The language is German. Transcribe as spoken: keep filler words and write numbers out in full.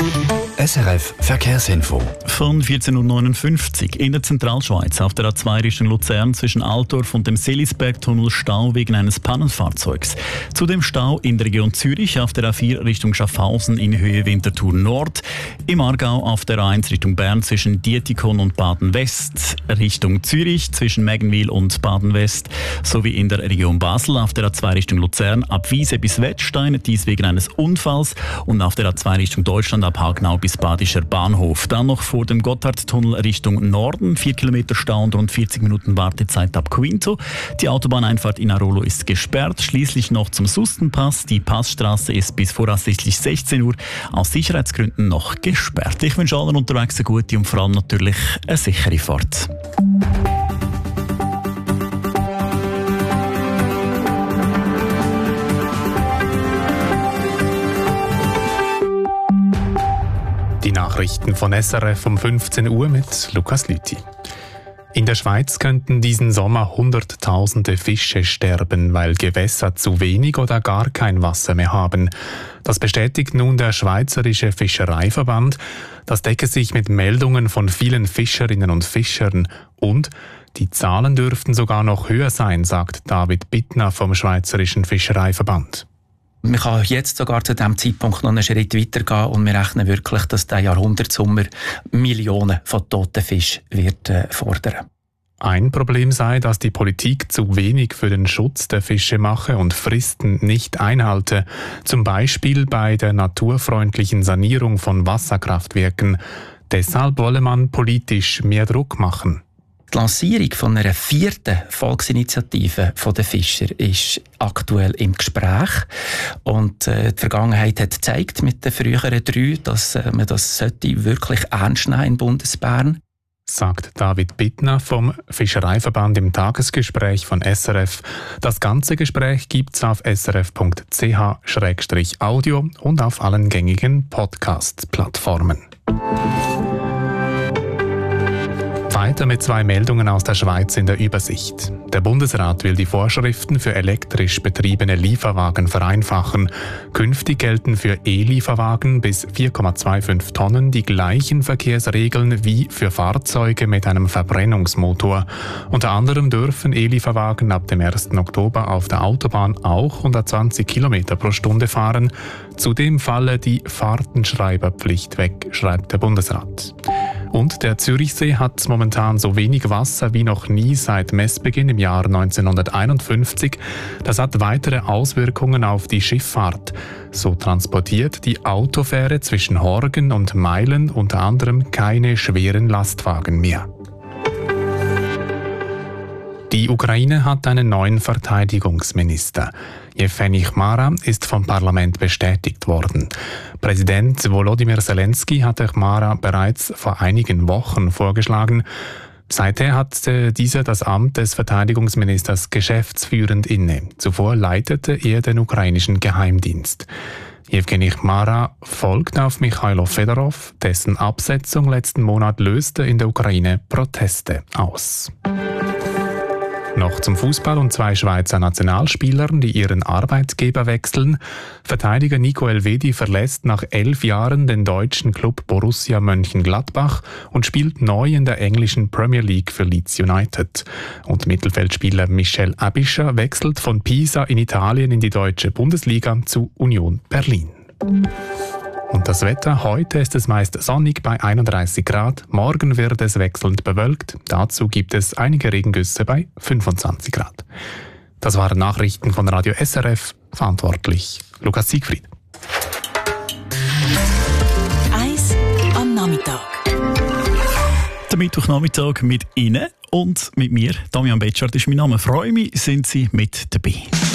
S R F Verkehrsinfo. Von vierzehn Uhr neunundfünfzig in der Zentralschweiz auf der A zwei Richtung Luzern zwischen Altdorf und dem Seelisbergtunnel Stau wegen eines Pannenfahrzeugs. Zudem Stau in der Region Zürich auf der A vier Richtung Schaffhausen in Höhe Winterthur Nord. Im Aargau auf der A eins Richtung Bern zwischen Dietikon und Baden-West. Richtung Zürich zwischen Mägenwil und Baden-West. Sowie in der Region Basel auf der A zwei Richtung Luzern ab Wiese bis Wettstein. Dies wegen eines Unfalls. Und auf der A zwei Richtung Deutschland ab Hagenau bis Badischer Bahnhof. Dann noch vor dem Gotthardtunnel Richtung Norden. vier Kilometer Stau und rund vierzig Minuten Wartezeit ab Quinto. Die Autobahneinfahrt in Arolo ist gesperrt. Schließlich noch zum Sustenpass. Die Passstraße ist bis voraussichtlich sechzehn Uhr aus Sicherheitsgründen noch gesperrt. Ich wünsche allen unterwegs eine gute und vor allem natürlich eine sichere Fahrt. Die Nachrichten von S R F um fünfzehn Uhr mit Lukas Lüthi. In der Schweiz könnten diesen Sommer Hunderttausende Fische sterben, weil Gewässer zu wenig oder gar kein Wasser mehr haben. Das bestätigt nun der Schweizerische Fischereiverband. Das decke sich mit Meldungen von vielen Fischerinnen und Fischern. Und die Zahlen dürften sogar noch höher sein, sagt David Bittner vom Schweizerischen Fischereiverband. Man kann jetzt sogar zu diesem Zeitpunkt noch einen Schritt weitergehen und wir rechnen wirklich, dass der Jahrhundertsommer Millionen von toten Fischen wird äh, fordern. Ein Problem sei, dass die Politik zu wenig für den Schutz der Fische mache und Fristen nicht einhalte, zum Beispiel bei der naturfreundlichen Sanierung von Wasserkraftwerken. Deshalb wolle man politisch mehr Druck machen. Die Lancierung von einer vierten Volksinitiative der Fischer ist aktuell im Gespräch. Und äh, die Vergangenheit hat gezeigt mit den früheren drei, dass äh, man das sollte wirklich ernst nehmen in Bundesbern. Sagt David Bittner vom Fischereiverband im Tagesgespräch von S R F. Das ganze Gespräch gibt's auf s r f punkt c h slash audio und auf allen gängigen Podcast-Plattformen. Weiter mit zwei Meldungen aus der Schweiz in der Übersicht. Der Bundesrat will die Vorschriften für elektrisch betriebene Lieferwagen vereinfachen. Künftig gelten für E-Lieferwagen bis vier Komma fünfundzwanzig Tonnen die gleichen Verkehrsregeln wie für Fahrzeuge mit einem Verbrennungsmotor. Unter anderem dürfen E-Lieferwagen ab dem ersten Oktober auf der Autobahn auch hundertzwanzig Kilometer pro Stunde fahren. Zudem falle die Fahrtenschreiberpflicht weg, schreibt der Bundesrat. Und der Zürichsee hat momentan so wenig Wasser wie noch nie seit Messbeginn im Jahr neunzehnhunderteinundfünfzig. Das hat weitere Auswirkungen auf die Schifffahrt. So transportiert die Autofähre zwischen Horgen und Meilen unter anderem keine schweren Lastwagen mehr. Die Ukraine hat einen neuen Verteidigungsminister. Jewgeni Chmara ist vom Parlament bestätigt worden. Präsident Volodymyr Zelensky hatte Chmara bereits vor einigen Wochen vorgeschlagen. Seither hat dieser das Amt des Verteidigungsministers geschäftsführend inne. Zuvor leitete er den ukrainischen Geheimdienst. Jewgeni Chmara folgt auf Michailo Fedorov, dessen Absetzung letzten Monat löste in der Ukraine Proteste aus. Noch zum Fußball und zwei Schweizer Nationalspielern, die ihren Arbeitgeber wechseln. Verteidiger Nico Elvedi verlässt nach elf Jahren den deutschen Club Borussia Mönchengladbach und spielt neu in der englischen Premier League für Leeds United. Und Mittelfeldspieler Michel Abischer wechselt von Pisa in Italien in die deutsche Bundesliga zu Union Berlin. Und das Wetter, heute ist es meist sonnig bei einunddreißig Grad, morgen wird es wechselnd bewölkt, dazu gibt es einige Regengüsse bei fünfundzwanzig Grad. Das waren Nachrichten von Radio S R F, verantwortlich Lukas Siegfried. Eis am Nachmittag. Der Mittwochnachmittag mit Ihnen und mit mir, Damian Betschart ist mein Name. Freue mich, sind Sie mit dabei.